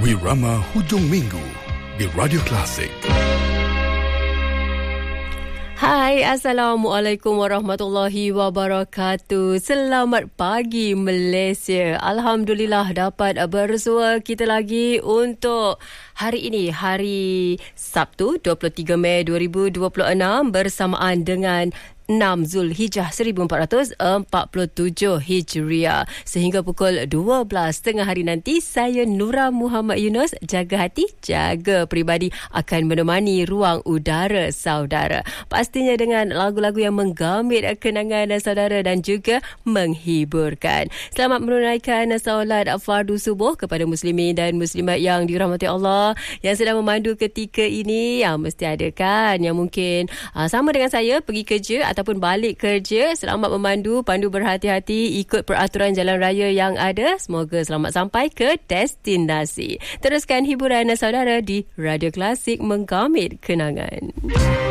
Wirama Hujung Minggu di Radio Klasik. Hai, Assalamualaikum warahmatullahi wabarakatuh. Selamat pagi Malaysia. Alhamdulillah dapat bersua kita lagi untuk hari ini, hari Sabtu 23 Mei 2026 bersamaan dengan 6 Zulhijjah 1447 Hijriah. Sehingga pukul 12 tengah hari nanti, saya Nura Muhammad Yunus, jaga hati, jaga peribadi, akan menemani ruang udara saudara. Pastinya dengan lagu-lagu yang menggamit kenangan saudara dan juga menghiburkan. Selamat menunaikan solat fardu subuh kepada muslimin dan muslimat yang dirahmati Allah yang sedang memandu ketika ini. Mesti ada kan yang mungkin sama dengan saya pergi kerja ataupun balik kerja. Selamat memandu, pandu berhati-hati, ikut peraturan jalan raya yang ada. Semoga selamat sampai ke destinasi. Teruskan hiburan saudara di Radio Klasik menggamit kenangan.